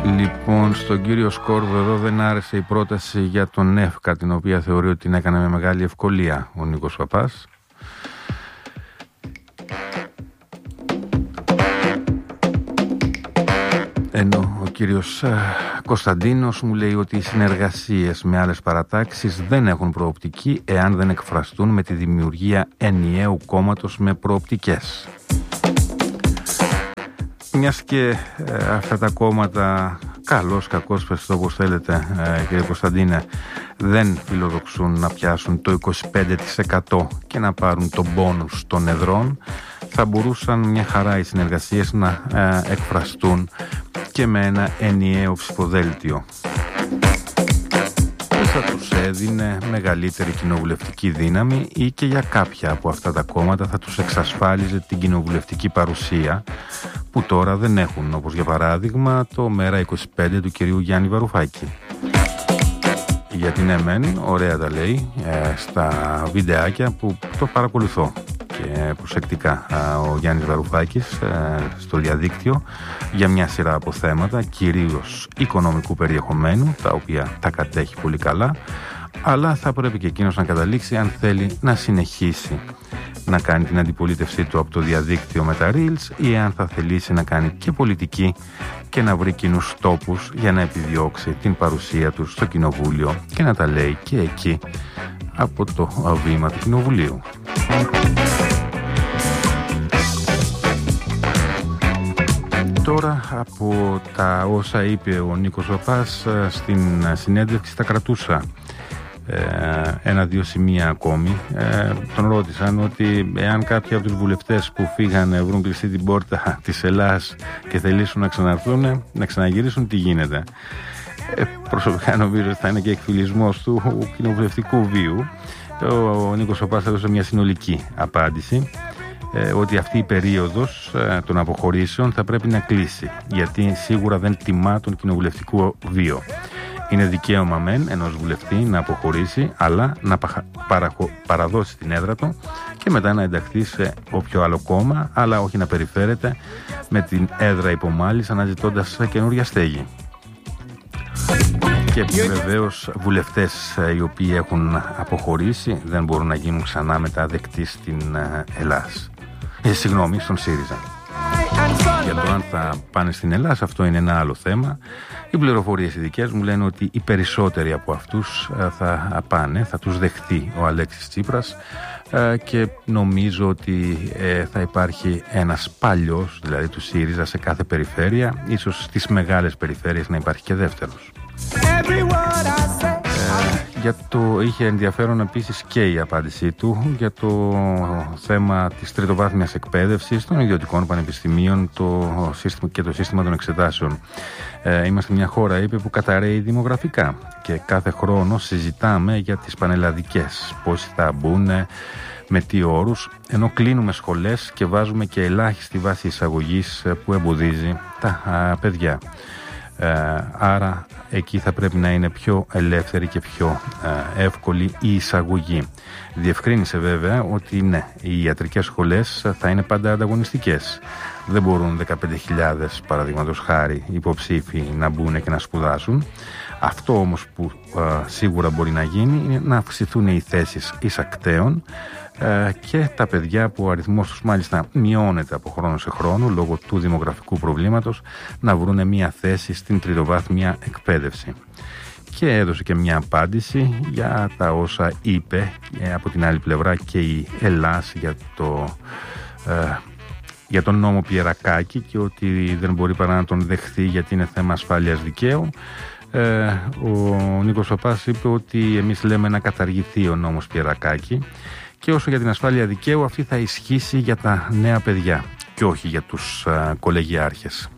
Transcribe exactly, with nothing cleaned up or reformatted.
Λοιπόν, στον κύριο Σκόρδο εδώ δεν άρεσε η πρόταση για τον ΕΦΚΑ, την οποία θεωρεί ότι την έκανε με μεγάλη ευκολία ο Νίκος Παπάς. Ενώ ο κύριος Κωνσταντίνος μου λέει ότι οι συνεργασίες με άλλες παρατάξεις δεν έχουν προοπτική εάν δεν εκφραστούν με τη δημιουργία ενιαίου κόμματος με προοπτικές. Μιας και ε, αυτά τα κόμματα, καλός, κακός, πες το όπως θέλετε ε, κύριε Κωνσταντίνε, δεν φιλοδοξούν να πιάσουν το είκοσι πέντε τοις εκατό και να πάρουν τον μπόνους των εδρών, θα μπορούσαν μια χαρά οι συνεργασίες να ε, εκφραστούν και με ένα ενιαίο ψηφοδέλτιο. Θα τους έδινε μεγαλύτερη κοινοβουλευτική δύναμη ή και για κάποια από αυτά τα κόμματα θα τους εξασφάλιζε την κοινοβουλευτική παρουσία που τώρα δεν έχουν, όπως για παράδειγμα το Μέρα είκοσι πέντε του κυρίου Γιάννη Βαρουφάκη. Γιατί ναι μεν, ωραία τα λέει ε, στα βιντεάκια που το παρακολουθώ και προσεκτικά ο Γιάννης Βαρουφάκης ε, στο διαδίκτυο για μια σειρά από θέματα, κυρίως οικονομικού περιεχομένου, τα οποία τα κατέχει πολύ καλά, αλλά θα πρέπει και εκείνος να καταλήξει αν θέλει να συνεχίσει να κάνει την αντιπολίτευσή του από το διαδίκτυο με τα Reels ή αν θα θελήσει να κάνει και πολιτική και να βρει κοινούς τόπους για να επιδιώξει την παρουσία του στο κοινοβούλιο και να τα λέει και εκεί από το βήμα του κοινοβουλίου. Τώρα από τα όσα είπε ο Νίκος Παπάς στην συνέντευξη τα κρατούσα ε, ένα-δύο σημεία ακόμη. Ε, τον ρώτησαν ότι εάν κάποιοι από τους βουλευτές που φύγανε βρουν κλειστή την πόρτα της Ελλάς και θελήσουν να ξαναρθούν, να ξαναγυρίσουν, τι γίνεται. Ε, προσωπικά νομίζω ότι θα είναι και εκφυλισμός του κοινοβουλευτικού βίου. Ο Νίκος Παπάς έδωσε μια συνολική απάντηση ότι αυτή η περίοδος των αποχωρήσεων θα πρέπει να κλείσει, γιατί σίγουρα δεν τιμά τον κοινοβουλευτικό βίο. Είναι δικαίωμα μεν ενός βουλευτή να αποχωρήσει, αλλά να παραχω... παραδώσει την έδρα του και μετά να ενταχθεί σε όποιο άλλο κόμμα, αλλά όχι να περιφέρεται με την έδρα υπομάλης αναζητώντας καινούρια στέγη. Και βεβαίως βουλευτές οι οποίοι έχουν αποχωρήσει δεν μπορούν να γίνουν ξανά μετά δεκτοί στην Ελλάς. Ε, συγγνώμη, στον ΣΥΡΙΖΑ. Για το αν θα πάνε στην Ελλάδα, αυτό είναι ένα άλλο θέμα. Οι πληροφορίες οι δικές μου λένε ότι οι περισσότεροι από αυτούς θα πάνε, θα τους δεχτεί ο Αλέξης Τσίπρας και νομίζω ότι θα υπάρχει ένας παλιός, δηλαδή του ΣΥΡΙΖΑ σε κάθε περιφέρεια, ίσως στις μεγάλες περιφέρειες να υπάρχει και δεύτερος. Ε, για το, είχε ενδιαφέρον επίσης και η απάντησή του για το θέμα της τριτοβάθμιας εκπαίδευσης των ιδιωτικών πανεπιστημίων το σύστημα, και το σύστημα των εξετάσεων. Ε, είμαστε μια χώρα, είπε, που καταραίει δημογραφικά και κάθε χρόνο συζητάμε για τις πανελλαδικές, πώς θα μπουν, με τι όρους, ενώ κλείνουμε σχολές και βάζουμε και ελάχιστη βάση εισαγωγής που εμποδίζει τα α, παιδιά. Ε, άρα εκεί θα πρέπει να είναι πιο ελεύθερη και πιο ε, εύκολη η εισαγωγή. Διευκρίνησε βέβαια ότι ναι, οι ιατρικές σχολές θα είναι πάντα ανταγωνιστικές. Δεν μπορούν δεκαπέντε χιλιάδες παραδείγματος χάρη υποψήφοι να μπουν και να σπουδάσουν. Αυτό όμως που ε, σίγουρα μπορεί να γίνει είναι να αυξηθούν οι θέσεις εισακτέων ε, και τα παιδιά που ο αριθμός τους μάλιστα μειώνεται από χρόνο σε χρόνο λόγω του δημογραφικού προβλήματος να βρουν μια θέση στην τριτοβάθμια εκπαίδευση. Και έδωσε και μια απάντηση για τα όσα είπε ε, από την άλλη πλευρά και η Ελλάς για το... Ε, για τον νόμο Πιερακάκη και ότι δεν μπορεί παρά να τον δεχθεί γιατί είναι θέμα ασφάλειας δικαίου. Ε, ο Νίκος Παπάς είπε ότι εμείς λέμε να καταργηθεί ο νόμος Πιερακάκη και όσο για την ασφάλεια δικαίου αυτή θα ισχύσει για τα νέα παιδιά και όχι για τους α, κολεγιάρχες.